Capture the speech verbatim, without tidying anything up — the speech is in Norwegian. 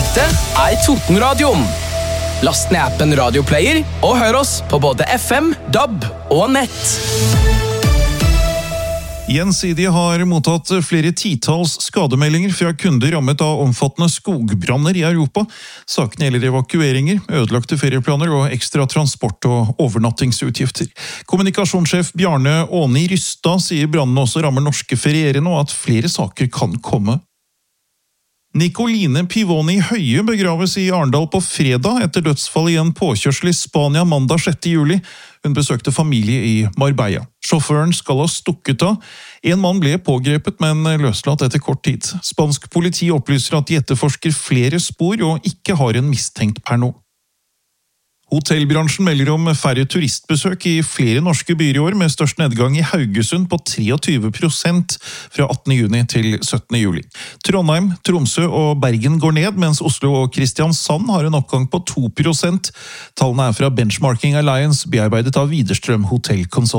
Dette er Totenradioen. Last ned appen Radioplayer og hør oss på både F M, D A B og nett. Gjensidige har mottatt flere titalls skademeldinger fra kunder rammet av omfattende skogbranner i Europa. Sakene gjelder evakueringer, ødelagte ferieplaner og ekstra transport- og overnattingsutgifter. Kommunikasjonssjef Bjarne Åni Rystad sier brannene også rammer norske ferierende og at flere saker kan komme. Nicoline Pivoni Høie begraves i Arendal på fredag etter dødsfall i en påkjørsel i Spania mandag sjette juli. Hun besøkte familie i Marbella. Sjåføren skal ha stukket av. En mann ble pågrepet, men løslatt etter kort tid. Spansk politi opplyser at de etterforsker flere spor og ikke har en mistenkt per nå. Hotellbransjen melder om færre turistbesøk i flere norske byer i år, med størst nedgang i Haugesund på treogtyve prosent fra attende juni til syttende juli. Trondheim, Tromsø og Bergen går ned, mens Oslo og Kristiansand har en oppgang på to prosent. Tallene er fra Benchmarking Alliance, bearbeidet av Widerstrøm Hotell Consult.